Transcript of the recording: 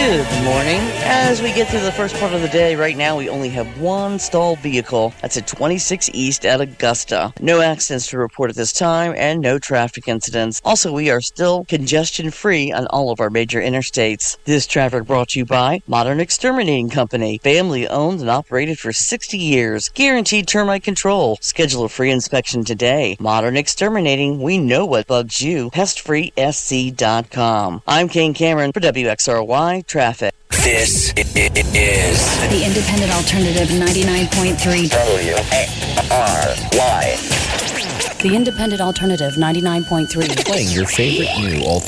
Good morning. As we get through the first part of the day, right now we only have one stalled vehicle. That's at 26 East at Augusta. No accidents to report at this time and no traffic incidents. Also, we are still congestion-free on all of our major interstates. This traffic brought to you by Modern Exterminating Company. Family owned and operated for 60 years. Guaranteed termite control. Schedule a free inspection today. Modern Exterminating, we know what bugs you. PestFreeSC.com. I'm Kane Cameron for WXRY Traffic. This is the Independent Alternative 99.3 WXRY. The Independent Alternative 99.3. Playing your favorite new alternative.